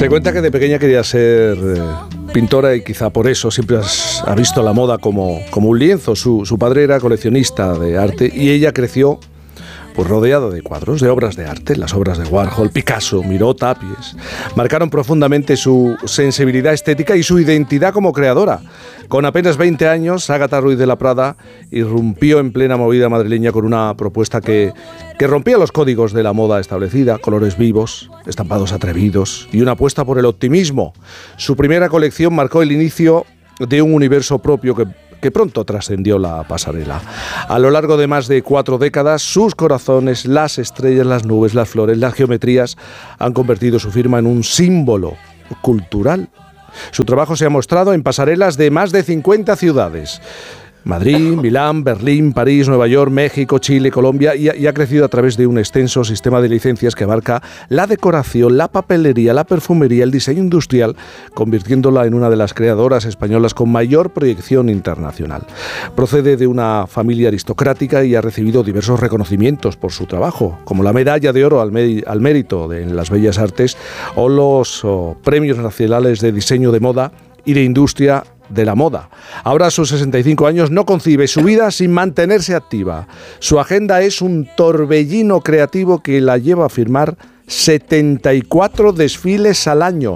Se cuenta que de pequeña quería ser pintora y quizá por eso siempre ha visto la moda como un lienzo. Su padre era coleccionista de arte y ella creció pues rodeada de cuadros, de obras de arte. Las obras de Warhol, Picasso, Miró, Tapies marcaron profundamente su sensibilidad estética y su identidad como creadora. Con apenas 20 años, Ágata Ruiz de la Prada irrumpió en plena movida madrileña con una propuesta que rompía los códigos de la moda establecida, colores vivos, estampados atrevidos y una apuesta por el optimismo. Su primera colección marcó el inicio de un universo propio que pronto trascendió la pasarela. A lo largo de más de 4 décadas, sus corazones, las estrellas, las nubes, las flores, las geometrías han convertido su firma en un símbolo cultural. Su trabajo se ha mostrado en pasarelas de más de 50 ciudades. Madrid, Milán, Berlín, París, Nueva York, México, Chile, Colombia y ha crecido a través de un extenso sistema de licencias que abarca la decoración, la papelería, la perfumería, el diseño industrial, convirtiéndola en una de las creadoras españolas con mayor proyección internacional. Procede de una familia aristocrática y ha recibido diversos reconocimientos por su trabajo, como la Medalla de Oro al Mérito en las Bellas Artes o los Premios Nacionales de Diseño de Moda y de Industria de la Moda. Ahora a sus 65 años no concibe su vida sin mantenerse activa. Su agenda es un torbellino creativo que la lleva a firmar 74 desfiles al año.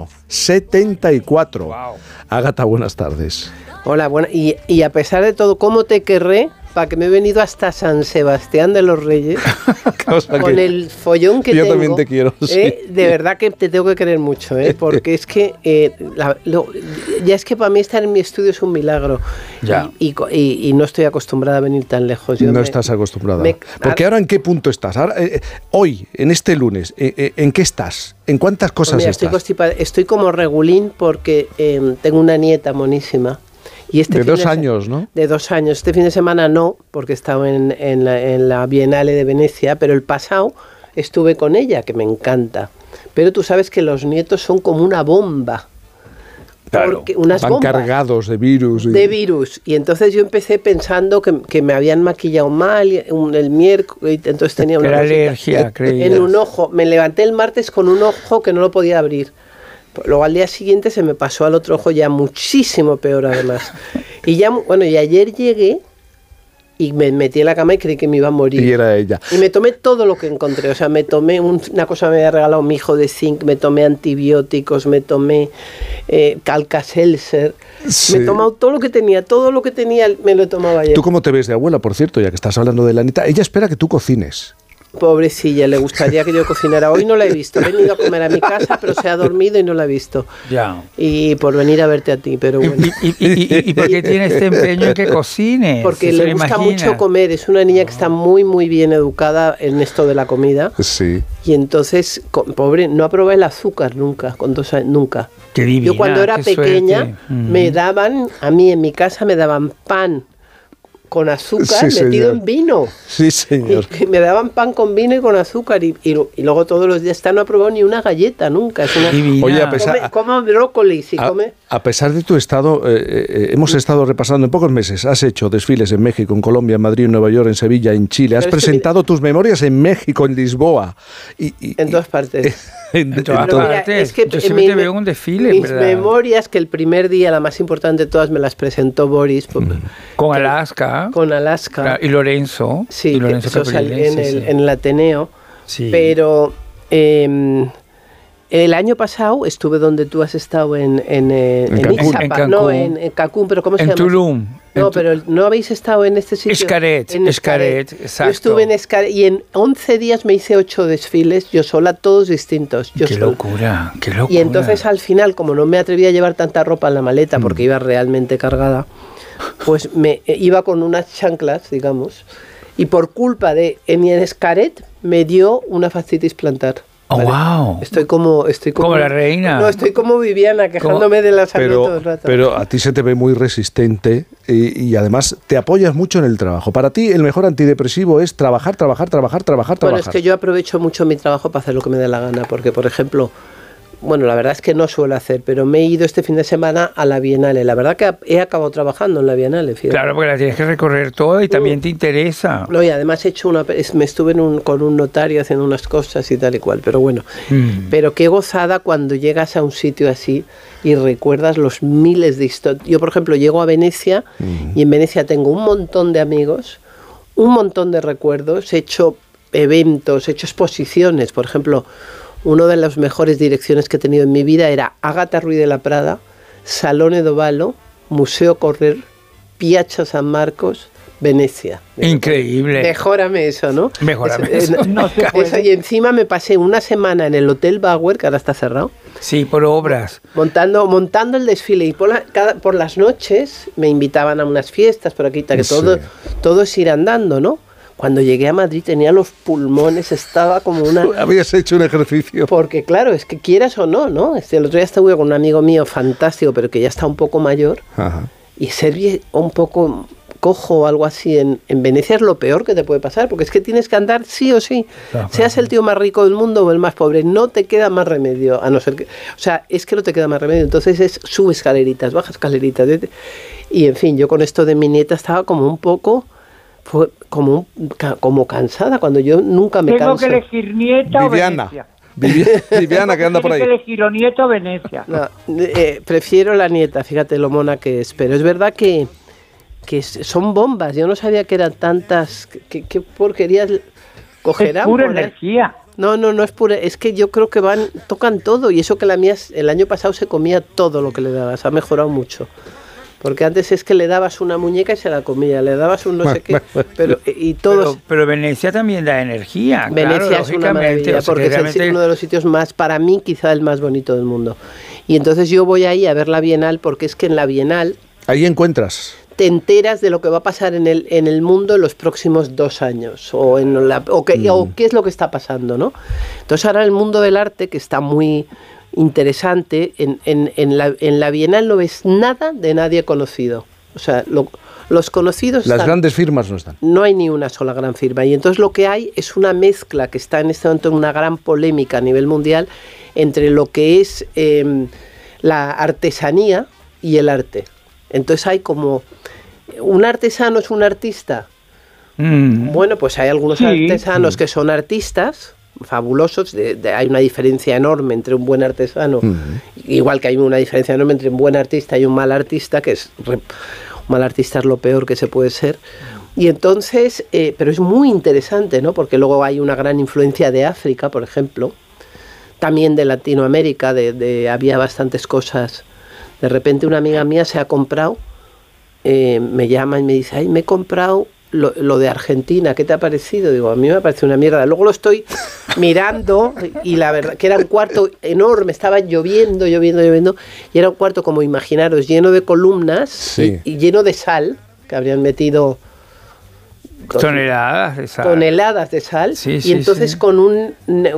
74. Wow. Ágata, buenas tardes. Hola, buena. Y a pesar de todo, ¿cómo te querré? Para que me he venido hasta San Sebastián de los Reyes con el follón que yo tengo. Yo también te quiero, sí. De verdad que te tengo que querer mucho, porque es que ya es que para mí estar en mi estudio es un milagro. Ya. Y no estoy acostumbrada a venir tan lejos. Estás acostumbrada. Porque ahora, ¿en qué punto estás? Ahora, hoy, en este lunes, ¿en qué estás? ¿En cuántas cosas mira, estás? Estoy como regulín porque tengo una nieta monísima. Y de 2 años, ¿no? De 2 años. Este fin de semana no, porque he estado en la Bienale de Venecia, pero el pasado estuve con ella, que me encanta. Pero tú sabes que los nietos son como una bomba. Claro, van cargados de virus. De virus. Y entonces yo empecé pensando que me habían maquillado mal el miércoles, entonces tenía una alergia, en un ojo. Me levanté el martes con un ojo que no lo podía abrir. Luego al día siguiente se me pasó al otro ojo ya muchísimo peor además. Y ayer llegué y me metí en la cama y creí que me iba a morir. Y era ella. Y me tomé todo lo que encontré. O sea, me tomé una cosa que me había regalado mi hijo de zinc, me tomé antibióticos, me tomé Alka-Seltzer. Sí. Me he tomado todo lo que tenía me lo he tomado ayer. ¿Tú cómo te ves de abuela, por cierto, ya que estás hablando de la nieta? Ella espera que tú cocines. Pobrecilla, le gustaría que yo cocinara. Hoy no la he visto, he venido a comer a mi casa, pero se ha dormido y no la he visto. Ya. Y por venir a verte a ti, pero bueno. ¿Y por qué tiene este empeño en que cocines? Porque le gusta mucho comer, es una niña que está muy, muy bien educada en esto de la comida. Sí. Y entonces, pobre, no ha probado el azúcar nunca, con 2 años, nunca. Qué divina, yo cuando era pequeña, me daban, a mí en mi casa me daban pan con azúcar metido en vino. Sí, señor. Y me daban pan con vino y con azúcar y luego todos los días no ha probado ni una galleta nunca. Es una... Oye, come brócoli si come. A pesar de tu estado, hemos estado repasando en pocos meses. Has hecho desfiles en México, en Colombia, en Madrid, en Nueva York, en Sevilla, en Chile. Has presentado tus memorias en México, en Lisboa. En todas partes. En todas partes. Es que yo siempre te veo un desfile. Mis memorias, que el primer día, la más importante de todas, me las presentó Boris. Con Alaska. Con Alaska. Claro, y Lorenzo. Sí, y Lorenzo en el Ateneo. Sí. Pero el año pasado estuve donde tú has estado en Cancún. No, en Cancún, pero ¿cómo se llama? En Tulum. No, pero no habéis estado en este sitio. Xcaret, exacto. Yo estuve en Xcaret y en 11 días me hice 8 desfiles, yo sola, todos distintos. Qué locura. Y entonces al final, como no me atreví a llevar tanta ropa en la maleta porque iba realmente cargada, pues me iba con unas chanclas, digamos, y por culpa de en Xcaret me dio una fascitis plantar. Oh, ¿vale? Wow. Estoy como la reina. No, estoy como Viviana, quejándome de la sangre todo el rato. Pero a ti se te ve muy resistente y además te apoyas mucho en el trabajo. Para ti el mejor antidepresivo es trabajar. Bueno, es que yo aprovecho mucho mi trabajo para hacer lo que me dé la gana, porque por ejemplo, bueno, la verdad es que no suelo hacer, pero me he ido este fin de semana a la Bienale. La verdad que he acabado trabajando en la Bienale, fíjate. Claro, porque la tienes que recorrer toda y también te interesa. No, y además he hecho me estuve con un notario haciendo unas cosas y tal y cual, pero bueno. Pero qué gozada cuando llegas a un sitio así y recuerdas los miles de historias. Yo, por ejemplo, llego a Venecia y en Venecia tengo un montón de amigos, un montón de recuerdos, he hecho eventos, he hecho exposiciones. Por ejemplo, una de las mejores direcciones que he tenido en mi vida era Ágata Ruiz de la Prada, Salone d'Ovalo, Museo Correr, Piazza San Marcos, Venecia. Increíble. Mejórame eso, ¿no? Mejórame eso. No se puede. Y encima me pasé una semana en el Hotel Bauer, que ahora está cerrado. Sí, por obras. Montando el desfile. Y por las noches me invitaban a unas fiestas por aquí, que todo es ir andando, ¿no? Cuando llegué a Madrid tenía los pulmones, estaba como una... Habías hecho un ejercicio. Porque claro, es que quieras o no, ¿no? El otro día estuve con un amigo mío fantástico, pero que ya está un poco mayor. Ajá. Y ser un poco cojo o algo así en Venecia es lo peor que te puede pasar, porque es que tienes que andar sí o sí. Ajá. Seas el tío más rico del mundo o el más pobre, no te queda más remedio, a no ser que... O sea, es que no te queda más remedio. Entonces sube escaleritas, baja escaleritas. Y en fin, yo con esto de mi nieta estaba como un poco... Fue como cansada, cuando yo nunca me canso. Tengo que elegir nieta o Venecia. Viviana, que anda por ahí. Tengo que elegir o nieta o Venecia. No, prefiero la nieta, fíjate lo mona que es. Pero es verdad que son bombas. Yo no sabía que eran tantas. ¿Qué porquerías cogerán? Es pura energía. No es pura. Es que yo creo que tocan todo. Y eso que la mía el año pasado se comía todo lo que le dabas. Ha mejorado mucho. Porque antes es que le dabas una muñeca y se la comía, le dabas un no sé qué, pero Venecia también da energía. Venecia claro, es una maravilla, porque es uno de los sitios más, para mí, quizá el más bonito del mundo. Y entonces yo voy ahí a ver la Bienal, porque es que en la Bienal... Ahí encuentras... Te enteras de lo que va a pasar en el mundo en los próximos 2 años, o qué es lo que está pasando, ¿no? Entonces ahora el mundo del arte, que está muy... interesante, en la Bienal no ves nada de nadie conocido. O sea, los conocidos... Las grandes firmas no están. No hay ni una sola gran firma. Y entonces lo que hay es una mezcla que está en este momento en una gran polémica a nivel mundial entre lo que es la artesanía y el arte. Entonces hay como... ¿Un artesano es un artista? Bueno, pues hay algunos artesanos que son artistas... fabulosos, hay una diferencia enorme entre un buen artesano, igual que hay una diferencia enorme entre un buen artista y un mal artista, un mal artista es lo peor que se puede ser, y entonces, pero es muy interesante, ¿no? Porque luego hay una gran influencia de África, por ejemplo, también de Latinoamérica, había bastantes cosas. De repente una amiga mía se ha comprado, me llama y me dice, me he comprado lo de Argentina, ¿qué te ha parecido? Digo, a mí me ha parecido una mierda. Luego lo estoy mirando y la verdad que era un cuarto enorme, estaba lloviendo y era un cuarto, como imaginaros, lleno de columnas y lleno de sal, que habrían metido toneladas de sal. Y entonces con un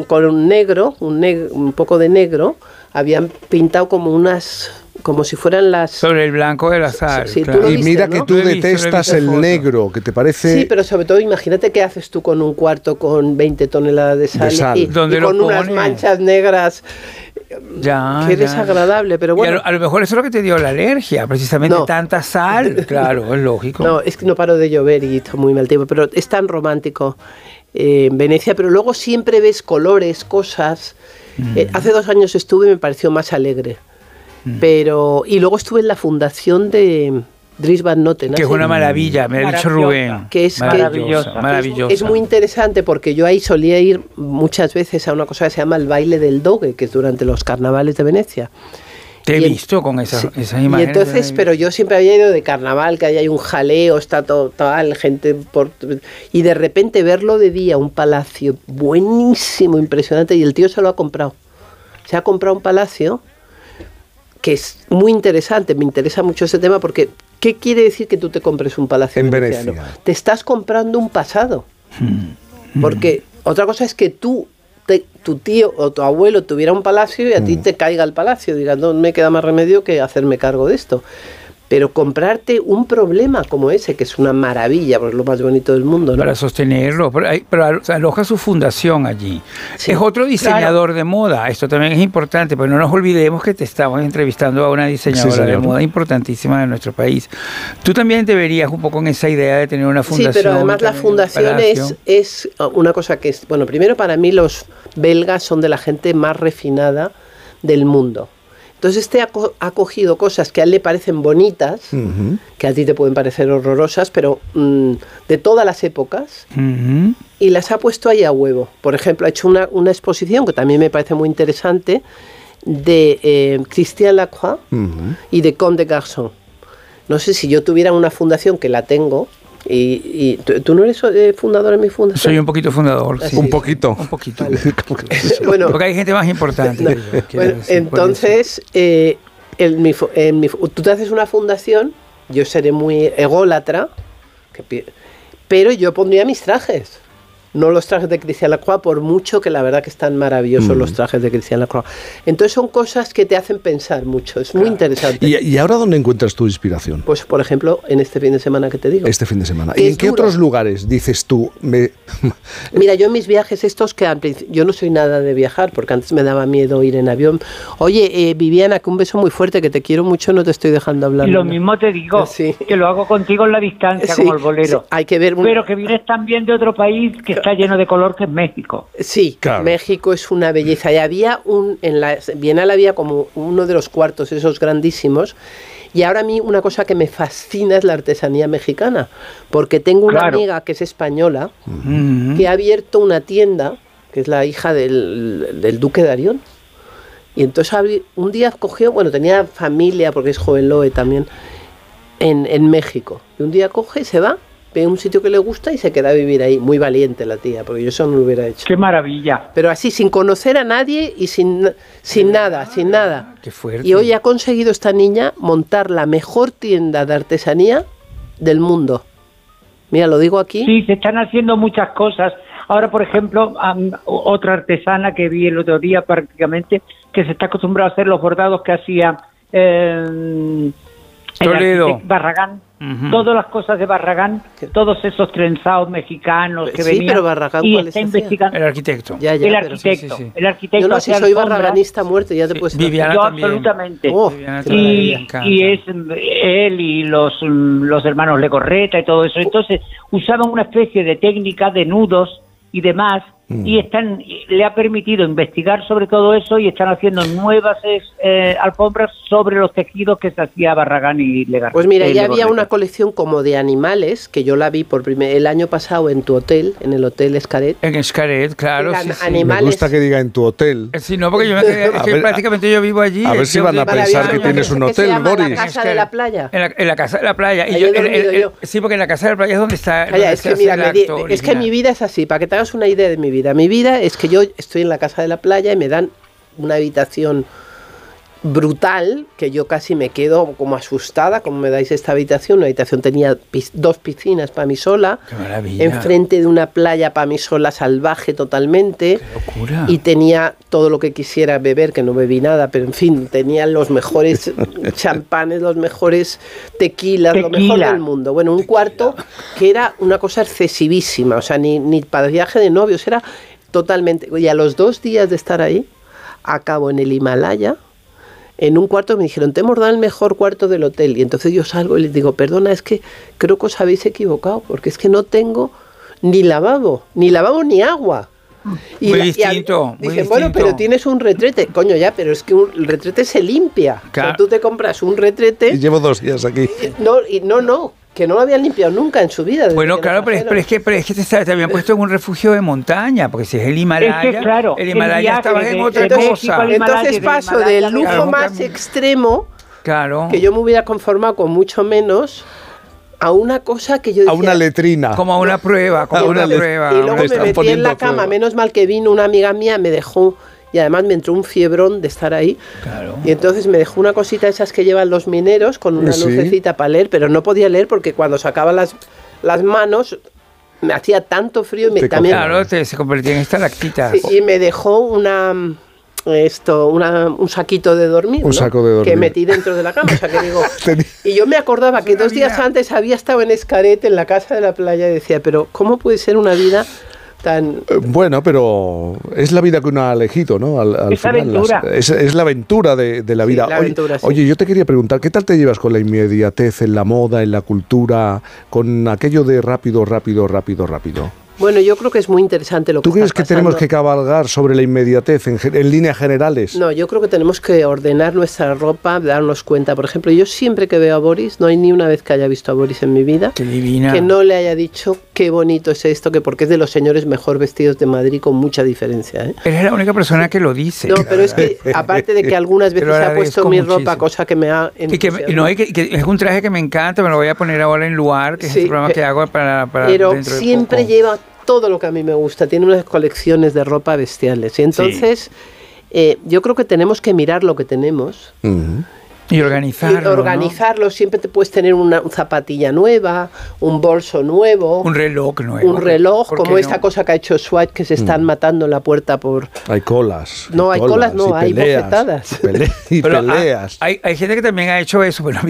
poco de negro habían pintado como si fueran las... Sobre el blanco de la sal. Sí, claro. tú Y mira, ¿no? Que tú detestas el foto. negro, que te parece... Sí, pero sobre todo imagínate qué haces tú con un cuarto con 20 toneladas de sal. Y con unas manchas negras. Qué desagradable, pero bueno. A lo mejor eso es lo que te dio la alergia, precisamente tanta sal. Claro, es lógico. No, es que no paró de llover y está muy mal tiempo, pero es tan romántico en Venecia, pero luego siempre ves colores, cosas. Hace 2 años estuve y me pareció más alegre. Y luego estuve en la fundación de Dries Van Noten. Que es una maravilla, me ha dicho Rubén. Que es maravillosa. Es muy interesante porque yo ahí solía ir muchas veces a una cosa que se llama el baile del doge, que es durante los carnavales de Venecia. Te he visto con esas imágenes. Y entonces, pero yo siempre había ido de carnaval, que ahí hay un jaleo, está total, gente y de repente verlo de día, un palacio buenísimo, impresionante, y el tío se lo ha comprado. Se ha comprado un palacio que es muy interesante, me interesa mucho ese tema porque ¿qué quiere decir que tú te compres un palacio en veneciano? Venecia? Te estás comprando un pasado. Porque otra cosa es que tu tío o tu abuelo tuviera un palacio y a ti te caiga el palacio, digas, no me queda más remedio que hacerme cargo de esto. Pero comprarte un problema como ese, que es una maravilla, porque es lo más bonito del mundo, ¿no? Para sostenerlo, pero aloja su fundación allí. Sí. Es otro diseñador de moda, esto también es importante, pero no nos olvidemos que te estamos entrevistando a una diseñadora de moda importantísima de nuestro país. Tú también te verías un poco en esa idea de tener una fundación. Sí, pero además la fundación es una cosa que es, bueno, primero para mí los belgas son de la gente más refinada del mundo. Entonces ha cogido cosas que a él le parecen bonitas, que a ti te pueden parecer horrorosas, pero de todas las épocas, y las ha puesto ahí a huevo. Por ejemplo, ha hecho una exposición que también me parece muy interesante de Christian Lacroix y de Comme des Garçons. No sé si yo tuviera una fundación, que la tengo, y ¿tú no eres fundador en mi fundación? Soy un poquito fundador, sí. Un poquito. Un poquito. Vale. Bueno, porque hay gente más importante. No, bueno, entonces, tú te haces una fundación, yo seré muy ególatra, pero yo pondría mis trajes. No los trajes de Christian Lacroix, por mucho que la verdad que están maravillosos los trajes de Christian Lacroix. Entonces son cosas que te hacen pensar mucho, es muy interesante. ¿Y ahora dónde encuentras tu inspiración? Pues por ejemplo, en este fin de semana que te digo. Este fin de semana. ¿Y en qué otros lugares dices tú? Mira, yo en mis viajes estos, que yo no soy nada de viajar, porque antes me daba miedo ir en avión. Oye, Viviana, que un beso muy fuerte, que te quiero mucho, no te estoy dejando hablar. Y lo mismo te digo, que lo hago contigo en la distancia, como el bolero. Sí, hay que ver pero que vienes también de otro país que está lleno de color, que es México. Sí, claro. México es una belleza. Y había en la Bienal había como uno de los cuartos esos grandísimos. Y ahora a mí una cosa que me fascina es la artesanía mexicana, porque tengo una amiga que es española, que ha abierto una tienda, que es la hija del duque de Arión. Y entonces un día cogió, bueno, tenía familia, porque es Joveloe también, en México. Y un día coge y se va, ve un sitio que le gusta y se queda a vivir ahí. Muy valiente la tía, porque yo eso no lo hubiera hecho. ¡Qué maravilla! Pero así, sin conocer a nadie y sin nada. ¡Qué fuerte! Y hoy ha conseguido esta niña montar la mejor tienda de artesanía del mundo. Mira, lo digo aquí. Sí, se están haciendo muchas cosas. Ahora, por ejemplo, otra artesana que vi el otro día prácticamente, que se está acostumbrada a hacer los bordados que hacía Toledo. Barragán. Todas las cosas de Barragán, todos esos trenzados mexicanos que venían. Pero Barragán, y ¿cuál está es investigando. El arquitecto. El arquitecto. Sí. El arquitecto. Yo no sé si soy barraganista muerto, ya te puedes Viviana yo también. absolutamente. Viviana y es él y los hermanos Legorreta y todo eso. Entonces usaban una especie de técnica de nudos y demás, y le ha permitido investigar sobre todo eso, y están haciendo nuevas alfombras sobre los tejidos que se hacía Barragán y Legarreta. Pues mira, ya había una colección como de animales, que yo la vi el año pasado en tu hotel, en el Hotel Xcaret. En Xcaret, claro. Animales. Me gusta que diga en tu hotel. Sí, no, porque prácticamente yo vivo allí. A ver si van a pensar que tienes un hotel, Boris. ¿En la Casa de la Playa? En la Casa de la Playa. Y yo. Sí, porque en la Casa de la Playa es donde está. Es que mi vida es así, para que te hagas una idea de mi vida. Mi vida es que yo estoy en la Casa de la Playa y me dan una habitación brutal, que yo casi me quedo como asustada, como me dais esta habitación. Una habitación tenía 2 piscinas para mí sola, enfrente de una playa para mí sola, salvaje totalmente. ¡Qué locura! Y tenía todo lo que quisiera beber, que no bebí nada, pero en fin, tenía los mejores champanes, los mejores tequilas, lo mejor del mundo. Bueno, un cuarto que era una cosa excesivísima, o sea, ni para viaje de novios, era totalmente. Y a los 2 días de estar ahí, acabo en el Himalaya, en un cuarto. Me dijeron, te hemos dado el mejor cuarto del hotel. Y entonces yo salgo y les digo, perdona, es que creo que os habéis equivocado, porque es que no tengo ni lavabo ni agua. Y muy distinto. Dicen, bueno, pero tienes un retrete. Coño, ya, pero es que el retrete se limpia. Claro. O sea, tú te compras un retrete. Y llevo 2 días aquí. No, que no lo habían limpiado nunca en su vida. Bueno, claro, pero es que te habían puesto en un refugio de montaña, porque si es el Himalaya, es que, claro, el Himalaya estaba en otra cosa. Entonces paso del lujo más extremo, que yo me hubiera conformado con mucho menos, a una cosa que yo decía, a una letrina. Como a una prueba, Y luego me metí en la cama, menos mal que vino una amiga mía, me dejó. Y además me entró un fiebrón de estar ahí. Claro. Y entonces me dejó una cosita esas que llevan los mineros con una lucecita para leer, pero no podía leer porque cuando sacaba las manos me hacía tanto frío. Y también, claro, se convertía en estalactitas. Sí, y me dejó una un saquito de dormir, un saco de dormir que metí dentro de la cama, o sea que digo, y yo me acordaba que 2 días antes había estado en Xcaret, en la casa de la playa, y decía, pero ¿cómo puede ser una vida tan... Bueno, pero es la vida que uno ha elegido, ¿no? Al es final, aventura. Es la aventura de la vida. la aventura, sí. Oye, yo te quería preguntar, ¿qué tal te llevas con la inmediatez en la moda, en la cultura, con aquello de rápido, rápido, rápido, rápido? Bueno, yo creo que es muy interesante lo que ¿Tú crees está que tenemos que pasando. cabalgar sobre la inmediatez en líneas generales? No, yo creo que tenemos que ordenar nuestra ropa, darnos cuenta. Por ejemplo, yo siempre que veo a Boris, no hay ni una vez que haya visto a Boris en mi vida, Qué divina. que no le haya dicho qué bonito es esto, que porque es de los señores mejor vestidos de Madrid, con mucha diferencia, ¿eh? Eres la única persona que lo dice. No, pero es que aparte de que algunas veces Te lo se ha puesto agradezco mi muchísimo. ropa, cosa que me ha Y que es un traje que me encanta, me lo voy a poner ahora en Luar, que es Sí, el programa que hago para pero dentro de siempre poco. lleva todo lo que a mí me gusta, tiene unas colecciones de ropa bestiales. Y entonces yo creo que tenemos que mirar lo que tenemos Ujú. Y organizarlo, y organizarlo. Siempre te puedes tener una zapatilla nueva, un bolso nuevo, ¿no? Un reloj nuevo. un reloj, ¿Por qué como no? esta cosa que ha hecho Swatch, que se están matando en la puerta por... Hay colas. No, hay colas, no, y hay peleas, bofetadas. y Pero peleas. hay gente que también ha hecho eso, pero